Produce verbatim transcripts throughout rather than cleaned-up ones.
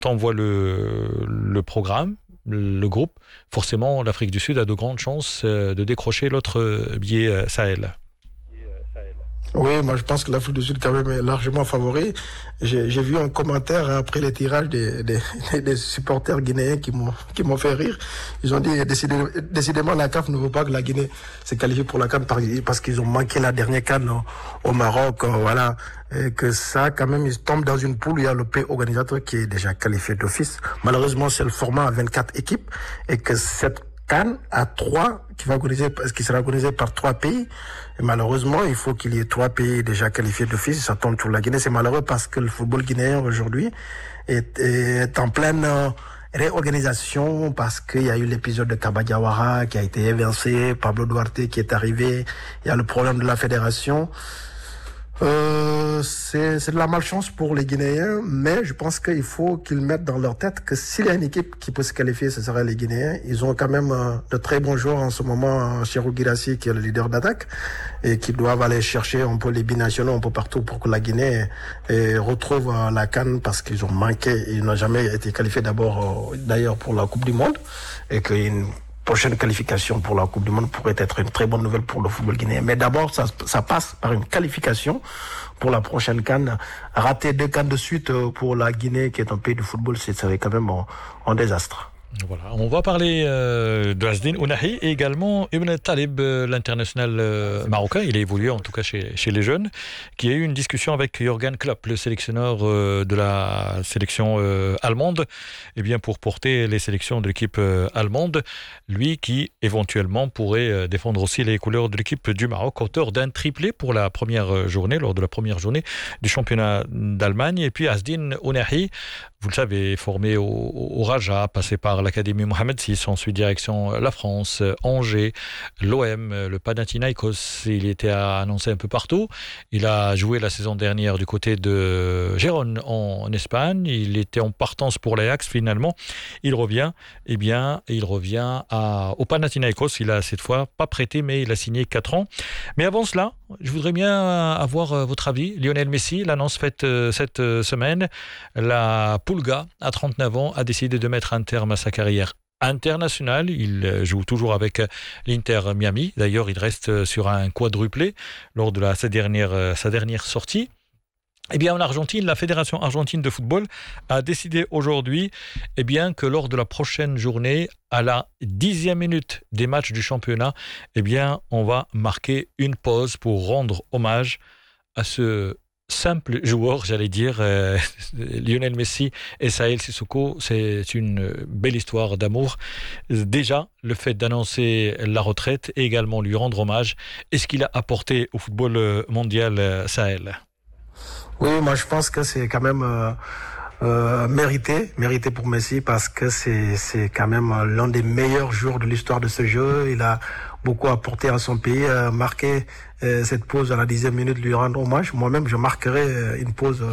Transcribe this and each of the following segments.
envoies le, le programme, le groupe, forcément l'Afrique du Sud a de grandes chances de décrocher l'autre billet Sahel. Oui, moi je pense que l'Afrique du Sud quand même est largement favori. J'ai, j'ai vu un commentaire après les tirages des, des, des supporters guinéens qui m'ont, qui m'ont fait rire. Ils ont dit décidément, décidément la C A F ne veut pas que la Guinée se qualifie pour la C A N parce qu'ils ont manqué la dernière C A N au, au Maroc, voilà. Et que ça, quand même, ils tombent dans une poule où il y a le pays organisateur qui est déjà qualifié d'office. Malheureusement, c'est le format à vingt-quatre équipes et que cette C A N à trois, qui va organiser, qui sera organisé par trois pays. Et malheureusement, il faut qu'il y ait trois pays déjà qualifiés d'office. Ça tombe sur la Guinée. C'est malheureux parce que le football guinéen aujourd'hui est, est en pleine réorganisation parce qu'il y a eu l'épisode de Kaba Diawara qui a été évincé, Pablo Duarte qui est arrivé. Il y a le problème de la fédération. Euh, c'est, c'est de la malchance pour les Guinéens, mais je pense qu'il faut qu'ils mettent dans leur tête que s'il y a une équipe qui peut se qualifier, ce serait les Guinéens. Ils ont quand même euh, de très bons joueurs en ce moment, Cheikhou Guirassy qui est le leader d'attaque et qui doivent aller chercher un peu les binationaux un peu partout pour que la Guinée euh, retrouve euh, la C A N parce qu'ils ont manqué, ils n'ont jamais été qualifiés d'abord euh, d'ailleurs pour la Coupe du Monde et qu'une prochaine qualification pour la Coupe du Monde pourrait être une très bonne nouvelle pour le football guinéen. Mais d'abord, ça, ça passe par une qualification pour la prochaine C A N. Rater deux C A N de suite pour la Guinée, qui est un pays de football, c'est, c'est quand même un, un désastre. Voilà, on va parler euh, de Azdine Ounahi et également Ibn Talib, euh, l'international euh, marocain. Il a évolué en tout cas chez, chez les jeunes, qui a eu une discussion avec Jürgen Klopp, le sélectionneur euh, de la sélection euh, allemande, et bien pour porter les sélections de l'équipe euh, allemande, lui qui éventuellement pourrait euh, défendre aussi les couleurs de l'équipe du Maroc, auteur d'un triplé pour la première journée, lors de la première journée du championnat d'Allemagne. Et puis Azdine Ounahi, vous le savez, formé au, au Raja, passé par l'Académie Mohamed six, ensuite direction la France, Angers, l'O M, le Panathinaikos. Il était annoncé un peu partout. Il a joué la saison dernière du côté de Gérone en, en Espagne. Il était en partance pour l'Ajax. Finalement, il revient. Eh bien, il revient à, au Panathinaikos. Il a cette fois pas prêté, mais il a signé quatre ans. Mais avant cela, je voudrais bien avoir votre avis. Lionel Messi, l'annonce faite cette semaine, la Pulga, à trente-neuf ans, a décidé de mettre un terme à sa carrière internationale. Il joue toujours avec l'Inter Miami. D'ailleurs, il reste sur un quadruplé lors de la, sa, dernière, sa dernière sortie. Eh bien, en Argentine, la Fédération argentine de football a décidé aujourd'hui eh bien, que lors de la prochaine journée, à la dixième minute des matchs du championnat, eh bien, on va marquer une pause pour rendre hommage à ce simple joueur, j'allais dire, euh, Lionel Messi et Saël Sissoko. C'est une belle histoire d'amour. Déjà, le fait d'annoncer la retraite et également lui rendre hommage, est ce qu'il a apporté au football mondial, Saël. Oui, moi je pense que c'est quand même euh, euh, mérité, mérité pour Messi parce que c'est c'est quand même l'un des meilleurs joueurs de l'histoire de ce jeu. Il a beaucoup apporté à son pays, euh, marqué euh, cette pause à la dixième minute, lui rendre hommage. Moi-même, je marquerai euh, une pause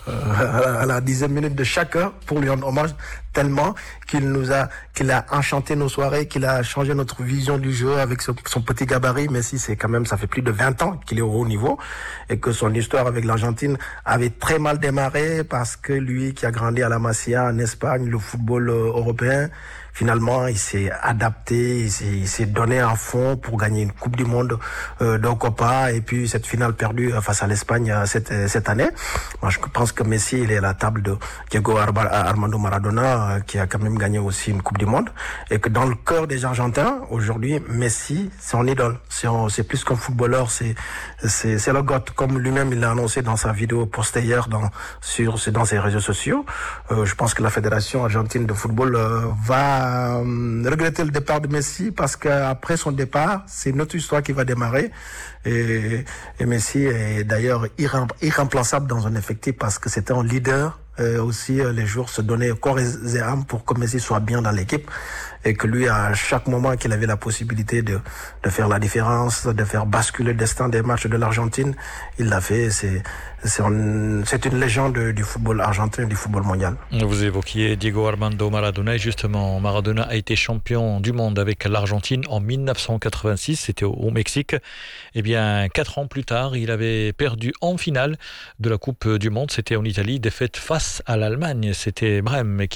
euh, à la dixième minute de chaque heure pour lui rendre hommage, tellement qu'il nous a, qu'il a enchanté nos soirées, qu'il a changé notre vision du jeu avec son, son petit gabarit. Messi, c'est quand même, ça fait plus de vingt ans qu'il est au haut niveau et que son histoire avec l'Argentine avait très mal démarré parce que lui qui a grandi à la Masia en Espagne, le football euh, européen, finalement, il s'est adapté, il s'est, il s'est donné à fond pour gagner une Coupe du Monde euh, de Copa et puis cette finale perdue face à l'Espagne euh, cette, cette année. Moi, je pense que Messi, il est à la table de Diego Armando Maradona euh, qui a quand même gagné aussi une Coupe du Monde et que dans le cœur des Argentins, aujourd'hui, Messi, c'est son idole. C'est, un, c'est plus qu'un footballeur, c'est, c'est, c'est le GOAT, comme lui-même il l'a annoncé dans sa vidéo postée hier dans, sur, dans ses réseaux sociaux. Euh, je pense que la Fédération argentine de football euh, va regretter le départ de Messi parce qu'après son départ, c'est une autre histoire qui va démarrer. Et, et Messi est d'ailleurs irremplaçable dans un effectif parce que c'était un leader. Euh, aussi, les joueurs se donnaient corps et âme pour que Messi soit bien dans l'équipe et que lui, à chaque moment qu'il avait la possibilité de, de faire la différence, de faire basculer le destin des matchs de l'Argentine, il l'a fait. C'est, c'est, un, c'est une légende du football argentin, du football mondial. Vous évoquiez Diego Armando Maradona et justement, Maradona a été champion du monde avec l'Argentine en dix-neuf cent quatre-vingt-six, c'était au, au Mexique. Eh bien, quatre ans plus tard, il avait perdu en finale de la Coupe du Monde, c'était en Italie, défaite face face à l'Allemagne. C'était Brême